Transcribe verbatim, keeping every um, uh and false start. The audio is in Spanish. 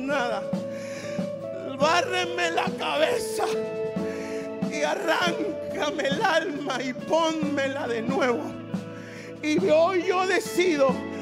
nada. Bárreme la cabeza y arráncame el alma y pónmela de nuevo. Y hoy yo decido